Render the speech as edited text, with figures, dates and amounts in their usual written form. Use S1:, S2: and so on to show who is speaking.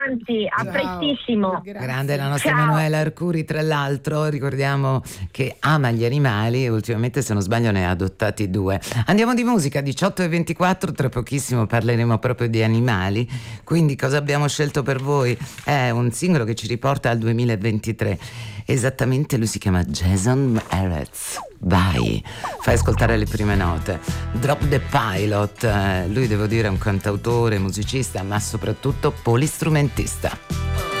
S1: A prestissimo.
S2: Grande la nostra
S1: Ciao.
S2: Emanuela Arcuri, tra l'altro ricordiamo che ama gli animali e ultimamente, se non sbaglio, ne ha adottati 2. Andiamo di musica, 18:24, tra pochissimo parleremo proprio di animali, quindi cosa abbiamo scelto per voi? È un singolo che ci riporta al 2023, esattamente, lui si chiama Jason Mraz. Vai, fai ascoltare le prime note. Drop the Pilot, lui devo dire è un cantautore, musicista, ma soprattutto polistrumentista.